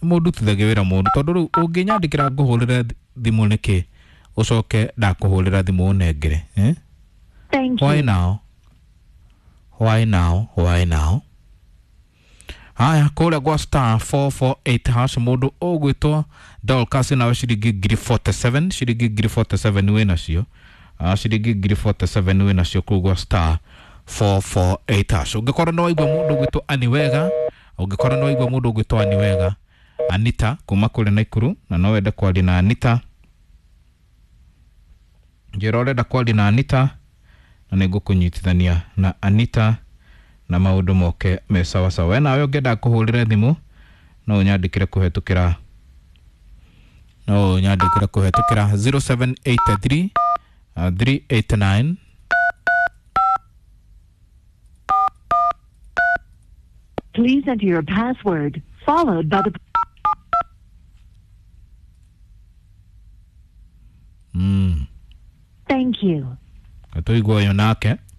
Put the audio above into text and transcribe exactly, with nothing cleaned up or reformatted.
mundu tuthagia wira mundu tondu unginyandikira nguhurira thimu niki ucoke ndakuhurira thimu unengere eh Thank you. Why now? Why now? Why now? Haya, kule gwa star four four eight hash mundu ugwitwa Dorcas na shiringi ngiri forty-seven, shiringi ngiri forty-seven we nacio. Ah, shiringi ngiri forty-seven we nacio kugwa star four four eight hash. Ungikora no igwa mundu ugwitwa ani wega, ungikora no igwa mundu ugwitwa ani wega. Anita kuma kule Naikuru na no wende kwali na Anita. Njira urenda kwali na Anita na nigukunyitithania na Anita na maundu moke me sawa sawa. Na we ungenda kuhurira thimu no unyandikire kuhetukira no unyandikire kuhetukira zero seven eight three three eight nine Please enter your password followed by the mm Thank you. Atoigwa yo nake